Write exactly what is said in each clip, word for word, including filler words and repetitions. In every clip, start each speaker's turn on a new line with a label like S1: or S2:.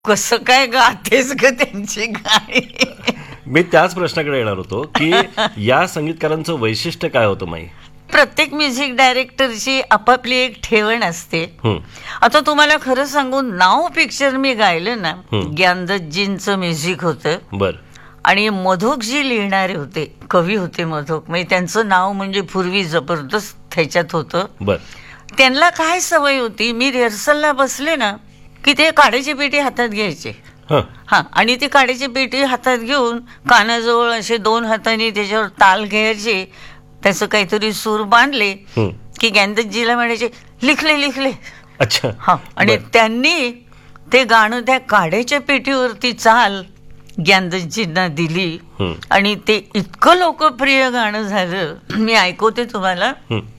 S1: कसं काय गातेस ग त्यांची गाणी.
S2: मी त्याच प्रश्नाकडे येणार होतो की या संगीतकारांचं वैशिष्ट्य काय होतं माई.
S1: प्रत्येक म्युझिक डायरेक्टरची आपापली एक ठेवण असते. आता तुम्हाला खरं सांगू, नाव पिक्चर मी गायलं ना, ज्ञानदत्तजींचं म्युझिक होतं.
S2: बर.
S1: आणि मधोकजी लिहिणारे होते, कवी होते मधोक. म्हणजे त्यांचं नाव म्हणजे पूर्वी जबरदस्त ह्याच्यात होतं.
S2: बर.
S1: त्यांना काय सवय होती, मी रिहर्सलला बसले ना की ते काड्याची पेटी हातात घ्यायचे. हा, आणि ती काड्याची पेटी हातात घेऊन कानाजवळ असे दोन हाताने त्याच्यावर ताल घ्यायचे, त्याचं काहीतरी सूर बांधले की ज्ञानदत्तजीला म्हणायचे लिखले लिखले.
S2: अच्छा.
S1: हा, आणि त्यांनी ते गाणं त्या काड्याच्या पेटीवरती चाल ज्ञानदत्तजींना दिली आणि ते इतकं लोकप्रिय गाणं झालं. मी ऐकवते तुम्हाला.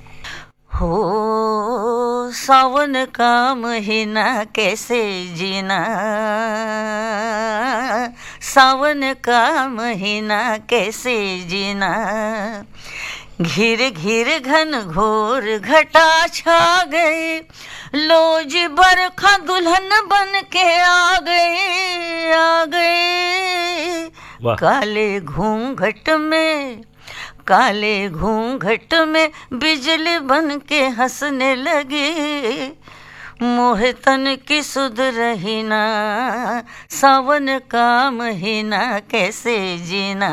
S1: हो सावन का महीना कैसे जीना, सावन का महीना कैसे जीना, घिर घिर घन घोर घटा छा गई, लोज बरखा दुल्हन बन के आ गए आ गए, काले घूंघट में काले घूंघट में बिजली बन के हंसने लगी, मोहे तन की सुध रही ना, सावन का महीना कैसे जीना.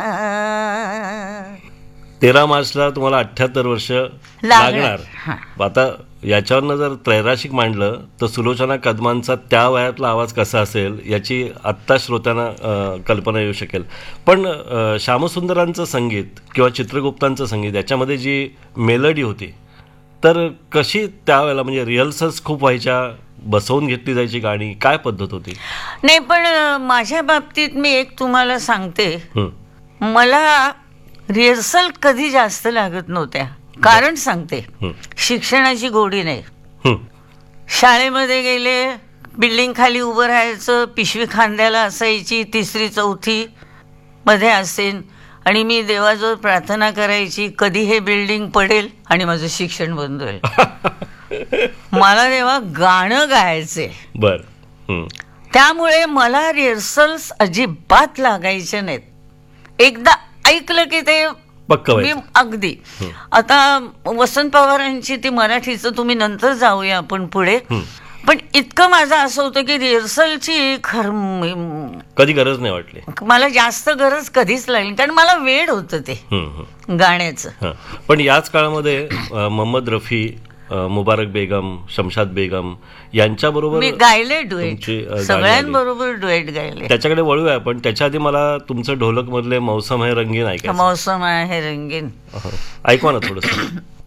S2: तेरा मार्चला तुम्हाला अठ्ठ्याहत्तर वर्ष लागणार. आता याच्यावरनं जर त्रैराशिक मांडलं तर सुलोचना कदमांचा त्या वयातला आवाज कसा असेल याची आत्ता श्रोत्यांना कल्पना येऊ शकेल. पण श्यामसुंदरांचं संगीत किंवा चित्रगुप्तांचं संगीत याच्यामध्ये जी मेलडी होती तर कशी त्यावेळेला, म्हणजे रिहर्सल्स खूप व्हायच्या, बसवून घेतली जायची गाणी, काय पद्धत होती?
S1: नाही, पण माझ्या बाबतीत मी एक तुम्हाला सांगते, मला रिहर्सल कधी जास्त लागत नव्हत्या. कारण सांगते, शिक्षणाची गोडी नाही. शाळेमध्ये गेले, बिल्डिंग खाली उभं राहायचं, पिशवी खांद्याला असायची, तिसरी चौथी मध्ये असेल, आणि मी देवाजवळ प्रार्थना करायची कधी हे बिल्डिंग पडेल आणि माझं शिक्षण बंद होईल. मला तेव्हा गाणं गायचे.
S2: बर.
S1: त्यामुळे मला रिहर्सल्स अजिबात लागायचे नाहीत. एकदा ऐकलं की ते मी अगदी. आता वसंत पवारांची ती मराठीचं तुम्ही नंतर जाऊया आपण पुढे, पण इतकं माझं असं होतं की रिहर्सलची खर
S2: कधी गरज नाही वाटली
S1: मला, जास्त गरज कधीच लागली, कारण मला वेळ होतं ते गाण्याचं.
S2: पण याच काळामध्ये मोहम्मद रफी, मुबारक बेगम, शमशाद बेगम यांच्याबरोबर
S1: मी गायले डुएट, सगळ्यांबरोबर डुएट गायले.
S2: त्याच्याकडे वळूया, पण त्याच्या आधी मला तुमचं ढोलक मधले मौसम है रंगीन ऐकायचं.
S1: मौसम आहे रंगीन
S2: ऐकवा ना थोडंसं.